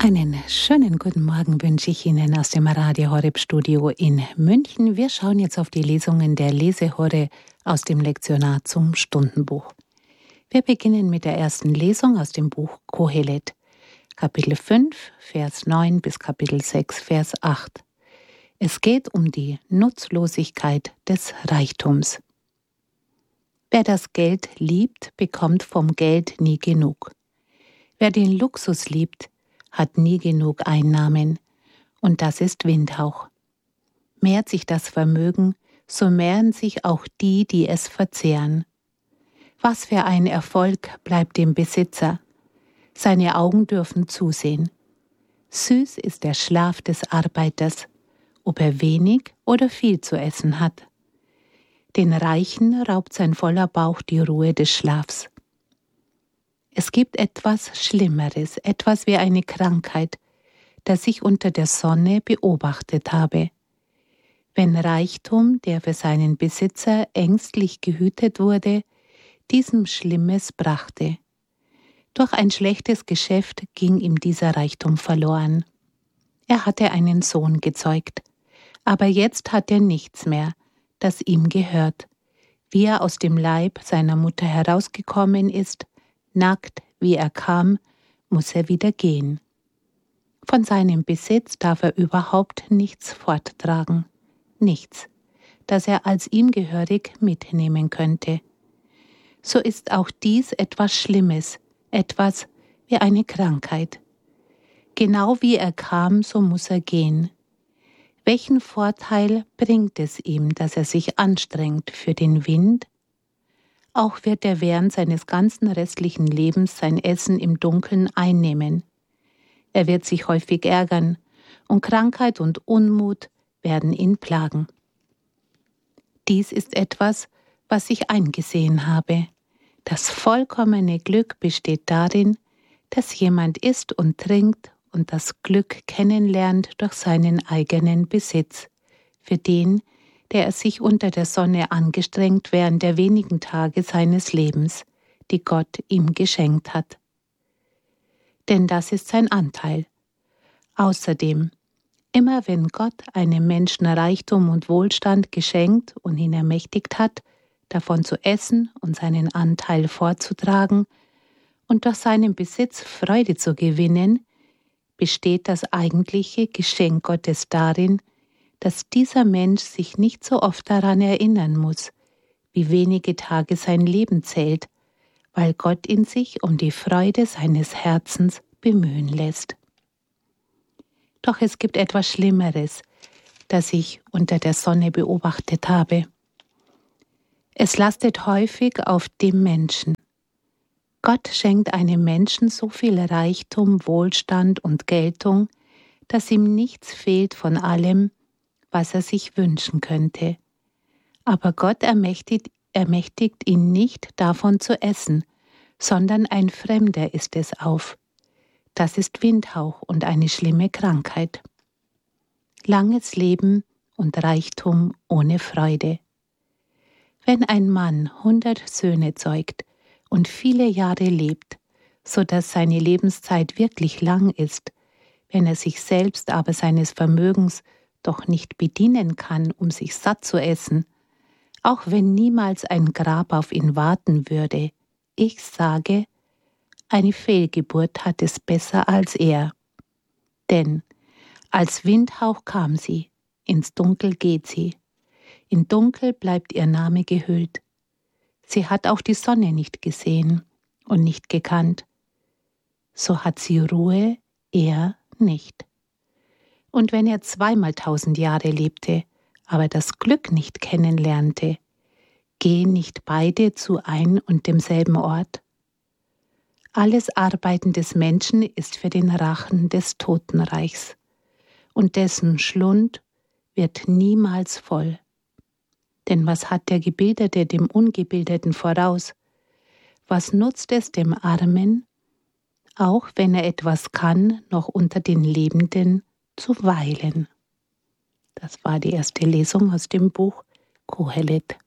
Einen schönen guten Morgen wünsche ich Ihnen aus dem Radio Horeb Studio in München. Wir schauen jetzt auf die Lesungen der Lesehore aus dem Lektionar zum Stundenbuch. Wir beginnen mit der ersten Lesung aus dem Buch Kohelet, Kapitel 5, Vers 9 bis Kapitel 6, Vers 8. Es geht um die Nutzlosigkeit des Reichtums. Wer das Geld liebt, bekommt vom Geld nie genug. Wer den Luxus liebt, hat nie genug Einnahmen, und das ist Windhauch. Mehrt sich das Vermögen, so mehren sich auch die, die es verzehren. Was für ein Erfolg bleibt dem Besitzer. Seine Augen dürfen zusehen. Süß ist der Schlaf des Arbeiters, ob er wenig oder viel zu essen hat. Den Reichen raubt sein voller Bauch die Ruhe des Schlafs. Es gibt etwas Schlimmeres, etwas wie eine Krankheit, das ich unter der Sonne beobachtet habe. Wenn Reichtum, der für seinen Besitzer ängstlich gehütet wurde, diesem Schlimmes brachte. Durch ein schlechtes Geschäft ging ihm dieser Reichtum verloren. Er hatte einen Sohn gezeugt, aber jetzt hat er nichts mehr, das ihm gehört. Wie er aus dem Leib seiner Mutter herausgekommen ist, nackt wie er kam, muss er wieder gehen. Von seinem Besitz darf er überhaupt nichts forttragen, nichts, das er als ihm gehörig mitnehmen könnte. So ist auch dies etwas Schlimmes, etwas wie eine Krankheit. Genau wie er kam, so muss er gehen. Welchen Vorteil bringt es ihm, dass er sich anstrengt für den Wind? Auch wird er während seines ganzen restlichen Lebens sein Essen im Dunkeln einnehmen. Er wird sich häufig ärgern, und Krankheit und Unmut werden ihn plagen. Dies ist etwas, was ich eingesehen habe. Das vollkommene Glück besteht darin, dass jemand isst und trinkt und das Glück kennenlernt durch seinen eigenen Besitz, für den, der es sich unter der Sonne angestrengt während der wenigen Tage seines Lebens, die Gott ihm geschenkt hat. Denn das ist sein Anteil. Außerdem, immer wenn Gott einem Menschen Reichtum und Wohlstand geschenkt und ihn ermächtigt hat, davon zu essen und seinen Anteil vorzutragen und durch seinen Besitz Freude zu gewinnen, besteht das eigentliche Geschenk Gottes darin, dass dieser Mensch sich nicht so oft daran erinnern muss, wie wenige Tage sein Leben zählt, weil Gott ihn sich um die Freude seines Herzens bemühen lässt. Doch es gibt etwas Schlimmeres, das ich unter der Sonne beobachtet habe. Es lastet häufig auf dem Menschen. Gott schenkt einem Menschen so viel Reichtum, Wohlstand und Geltung, dass ihm nichts fehlt von allem, was er sich wünschen könnte. Aber Gott ermächtigt ihn nicht, davon zu essen, sondern ein Fremder isst es auf. Das ist Windhauch und eine schlimme Krankheit. Langes Leben und Reichtum ohne Freude. Wenn ein Mann 100 Söhne zeugt und viele Jahre lebt, so dass seine Lebenszeit wirklich lang ist, wenn er sich selbst aber seines Vermögens doch nicht bedienen kann, um sich satt zu essen, auch wenn niemals ein Grab auf ihn warten würde. Ich sage, eine Fehlgeburt hat es besser als er. Denn als Windhauch kam sie, ins Dunkel geht sie. In Dunkel bleibt ihr Name gehüllt. Sie hat auch die Sonne nicht gesehen und nicht gekannt. So hat sie Ruhe, er nicht. Und wenn er 2-mal 1000 Jahre lebte, aber das Glück nicht kennenlernte, gehen nicht beide zu ein und demselben Ort? Alles Arbeiten des Menschen ist für den Rachen des Totenreichs, und dessen Schlund wird niemals voll. Denn was hat der Gebildete dem Ungebildeten voraus? Was nutzt es dem Armen, auch wenn er etwas kann, noch unter den Lebenden zu weilen? Das war die erste Lesung aus dem Buch Kohelet.